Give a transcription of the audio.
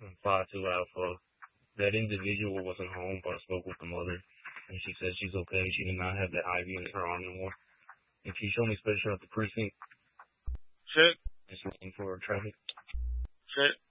5-2 Alpha. That individual wasn't home, but I spoke with the mother, and she said she's okay. She did not have that IV in her arm anymore. And can you show me special at the precinct? Check. Just looking for traffic. Check.